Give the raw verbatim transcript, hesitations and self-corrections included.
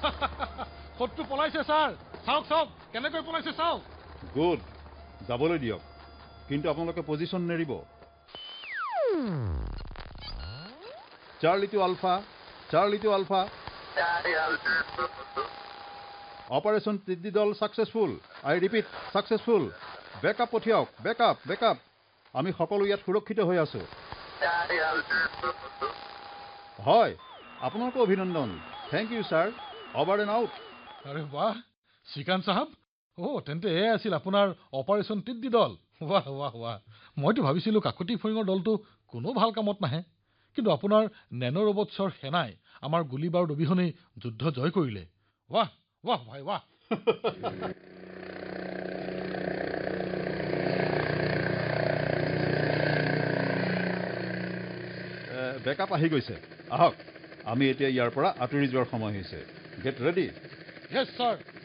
শত্ৰু পলাইছে ছাৰ চাওক চাওক কেনেকৈ পলাইছে চাওক গুড যাবলৈ দিয়ক কিন্তু আপোনালোকে পজিশ্যন নেৰিব Charlie two ULFA Charlie two ULFA operation টিডি দল ছাকচেছফুল আই ৰিপিট ছাকচেছফুল বেকআপ পঠিয়াওক বেকআপ বেকআপ আমি সকলো ইয়াত সুৰক্ষিত হৈ আছো হয় আপোনালোকক অভিনন্দন thank U sir over and out আৰে বাহ শ্ৰীকান্ত চাহাব অ' তেন্তে এয়াই আছিল আপোনাৰ অপাৰেশ্যন টিডি দল ৱাহ ৱাহ ৱাহ মইতো ভাবিছিলোঁ কাকতি ফৰিঙৰ দলটো কোনো ভাল কামত নাহে কিন্তু আপোনাৰ নেনো ৰবটছৰ সেনাই আমাৰ গুলী বাৰুদ অবিহনেই যুদ্ধ জয় কৰিলে ৱাহ ৱাহ ভাই ৱাহ বেকআপ আহি গৈছে আহক আমি এতিয়া ইয়াৰ পৰা আঁতৰি যোৱাৰ সময় হৈছে গেট ৰেডি য়েছ ছাৰ